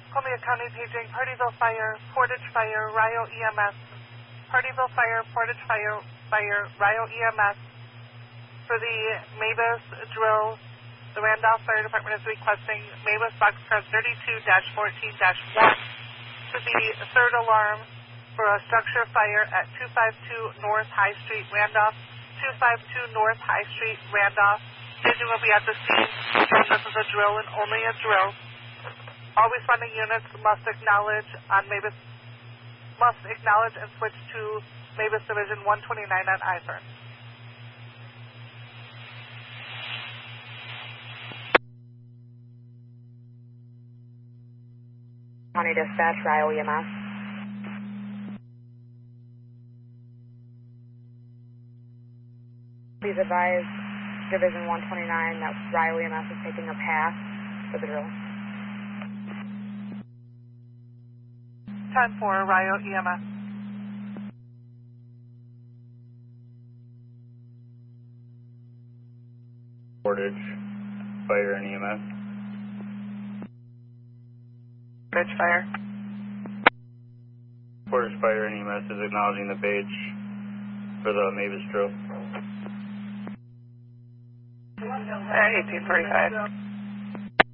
Columbia County paging, Partyville Fire, Portage Fire, Rio EMS. Partyville Fire, Portage Fire, Rio EMS. For the Mavis drill, the Randolph Fire Department is requesting Mavis Boxcar 32-14-1 to the third alarm for a structure fire at 252 North High Street, Randolph. 252 North High Street, Randolph. Staging will be at the scene. Again, this is a drill and only a drill. All responding units must acknowledge and switch to Mavis Division 129 on I-Fern. County Dispatch, Rio EMS. Please advise Division 129 that Rio EMS is taking a pass for the drill. 10-4, Rio EMS. Portage Fire and EMS. Portage Fire. Portage Fire and EMS is acknowledging the page for the Mavis drill. 1845.